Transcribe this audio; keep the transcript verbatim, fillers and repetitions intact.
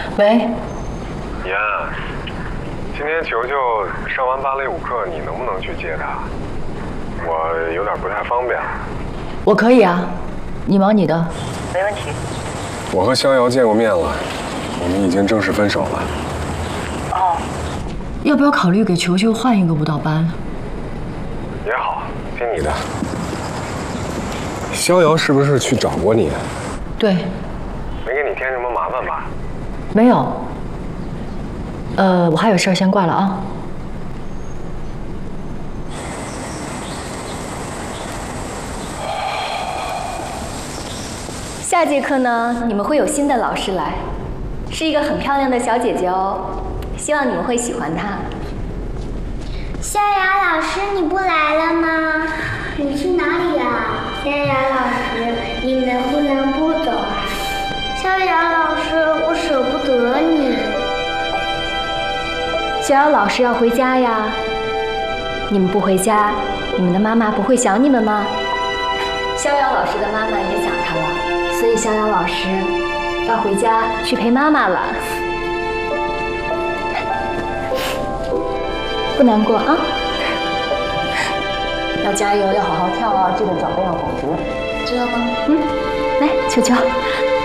喂。 妍，今天球球上完芭蕾舞课，你能不能去接他？我有点不太方便。 我可以啊，你忙你的，没问题。 我和逍遥见过面了，我们已经正式分手了。 哦。要不要考虑给球球换一个舞蹈班？ 也好，听你的。逍遥是不是去找过你？ 对。 没给你添什么麻烦吧？ 没有。呃，我还有事儿，先挂了啊。 下节课呢，你们会有新的老师来，是一个很漂亮的小姐姐哦，希望你们会喜欢她。 逍遥老师，你不来了吗？你去哪里呀？逍遥老师，你能不能不走啊？逍遥老师，我舍不得你。 逍遥老师要回家呀，你们不回家，你们的妈妈不会想你们吗？逍遥老师的妈妈也想他了，所以逍遥老师要回家去陪妈妈了。不难过啊，要加油，要好好跳啊，记得脚背要保直，知道吗？嗯，来，球球。